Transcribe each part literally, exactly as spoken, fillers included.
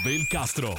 Del Castro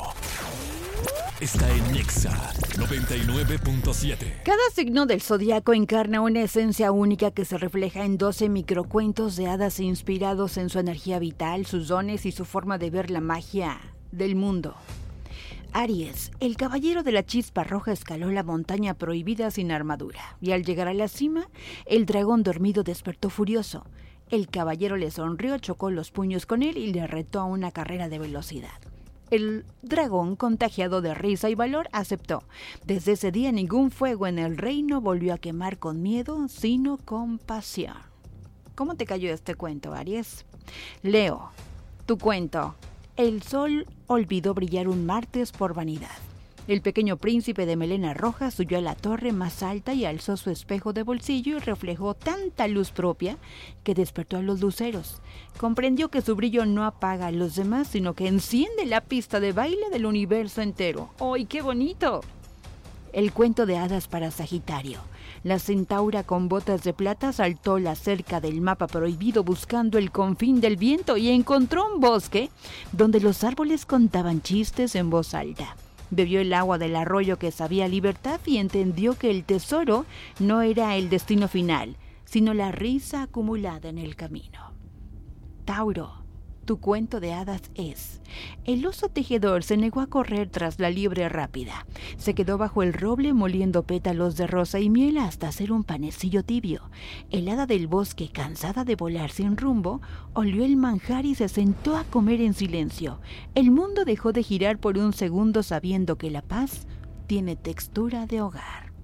está en Nexa noventa y nueve punto siete. Cada signo del zodiaco encarna una esencia única que se refleja en doce microcuentos de hadas inspirados en su energía vital, sus dones y su forma de ver la magia del mundo. Aries, el caballero de la chispa roja escaló la montaña prohibida sin armadura, y al llegar a la cima, el dragón dormido despertó furioso. El caballero le sonrió, chocó los puños con él y le retó a una carrera de velocidad. El dragón, contagiado de risa y valor, aceptó. Desde ese día ningún fuego en el reino volvió a quemar con miedo, sino con pasión. ¿Cómo te cayó este cuento, Aries? Leo, tu cuento. El sol olvidó brillar un martes por vanidad. El pequeño príncipe de melena roja subió a la torre más alta y alzó su espejo de bolsillo y reflejó tanta luz propia que despertó a los luceros. Comprendió que su brillo no apaga a los demás, sino que enciende la pista de baile del universo entero. ¡Ay, qué bonito! El cuento de hadas para Sagitario. La centaura con botas de plata saltó la cerca del mapa prohibido buscando el confín del viento y encontró un bosque donde los árboles contaban chistes en voz alta. Bebió el agua del arroyo que sabía libertad y entendió que el tesoro no era el destino final, sino la risa acumulada en el camino. Tauro, tu cuento de hadas es: el oso tejedor se negó a correr tras la liebre rápida. Se quedó bajo el roble moliendo pétalos de rosa y miel hasta hacer un panecillo tibio. El hada del bosque, cansada de volar sin rumbo, olió el manjar y se sentó a comer en silencio. El mundo dejó de girar por un segundo sabiendo que la paz tiene textura de hogar.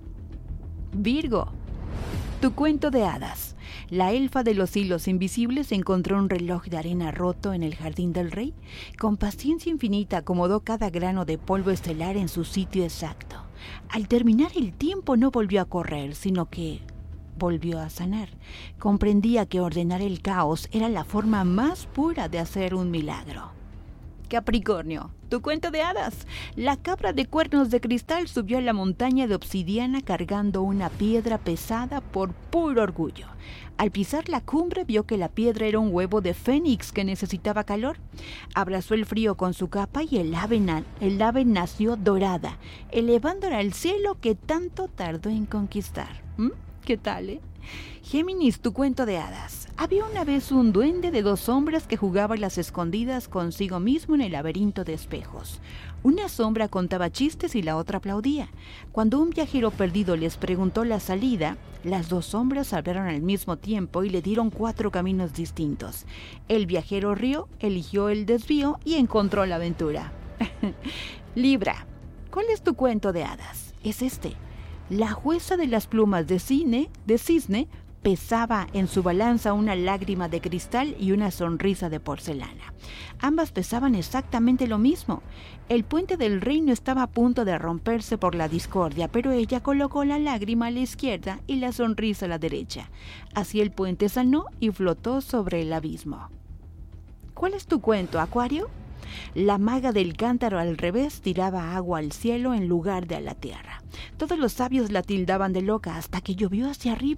Virgo, tu cuento de hadas. La elfa de los hilos invisibles encontró un reloj de arena roto en el jardín del rey. Con paciencia infinita acomodó cada grano de polvo estelar en su sitio exacto. Al terminar el tiempo no volvió a correr, sino que volvió a sanar. Comprendía que ordenar el caos era la forma más pura de hacer un milagro. Capricornio, tu cuento de hadas. La cabra de cuernos de cristal subió a la montaña de obsidiana cargando una piedra pesada por puro orgullo. Al pisar la cumbre vio que la piedra era un huevo de fénix que necesitaba calor. Abrazó el frío con su capa y el ave, na- el ave nació dorada, elevándola al cielo que tanto tardó en conquistar. ¿Mm? ¿Qué tal, eh? Géminis, tu cuento de hadas. Había una vez un duende de dos sombras que jugaba a las escondidas consigo mismo en el laberinto de espejos. Una sombra contaba chistes y la otra aplaudía. Cuando un viajero perdido les preguntó la salida, las dos sombras hablaron al mismo tiempo y le dieron cuatro caminos distintos. El viajero rió, eligió el desvío y encontró la aventura. Libra, ¿cuál es tu cuento de hadas? Es este. La jueza de las plumas de cine, de cisne pesaba en su balanza una lágrima de cristal y una sonrisa de porcelana. Ambas pesaban exactamente lo mismo. El puente del reino estaba a punto de romperse por la discordia, pero ella colocó la lágrima a la izquierda y la sonrisa a la derecha. Así el puente sanó y flotó sobre el abismo. ¿Cuál es tu cuento, Acuario? La maga del cántaro al revés tiraba agua al cielo en lugar de a la tierra. Todos los sabios la tildaban de loca hasta que llovió hacia arriba.